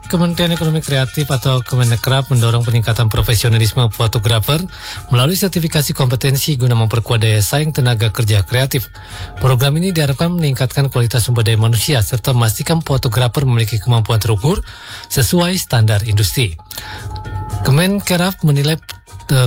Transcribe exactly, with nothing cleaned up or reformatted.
Kementerian Ekonomi Kreatif atau Kemenkraf mendorong peningkatan profesionalisme fotografer melalui sertifikasi kompetensi guna memperkuat daya saing tenaga kerja kreatif. Program ini diharapkan meningkatkan kualitas sumber daya manusia serta memastikan fotografer memiliki kemampuan terukur sesuai standar industri. Kemenkraf menilai